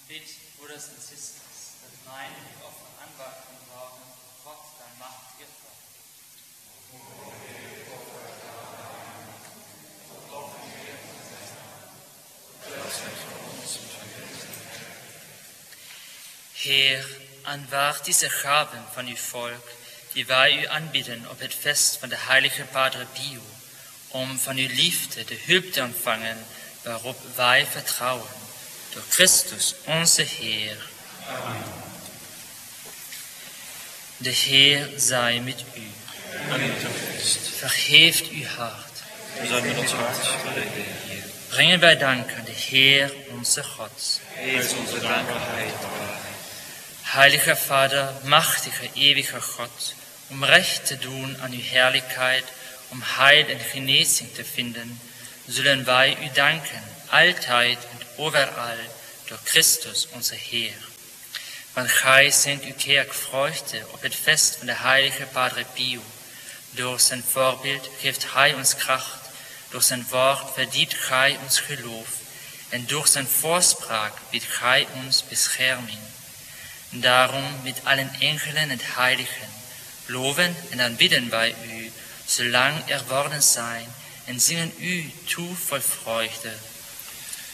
Bitt, Brüders und Sisters, dass meine die offene Anwartung brauchen, Gott dein Macht Irrfall. Heer, aanvaard deze gaven van uw volk, die wij u aanbieden op het fest van de heilige Padre Pio, om van uw liefde de hulp te ontvangen waarop wij vertrouwen. Door Christus, onze Heer. Amen. De Heer zij met u. En met uw geest. Vergeeft uw hart. We zijn met ons hart vrede, Heer. Brengen wij dank aan de Heer, onze God. Hij is onze dankbaarheid en waarheid. Heilige Vader, machtige, eeuwige God, om recht te doen aan uw heerlijkheid, om heil en genezing te vinden, zullen wij u danken, altijd en overal, door Christus onze Heer. Want gij zendt uw kerk vreugde op het fest van de heilige Padre Pio. Door zijn voorbeeld geeft hij ons kracht, door zijn woord verdiept gij ons geloof, en door zijn voorspraak biedt gij ons bescherming. Daarom met allen engelen en heiligen loven en aanbidden wij u, zolang er woorden zijn, en zingen u toe vol vreugde.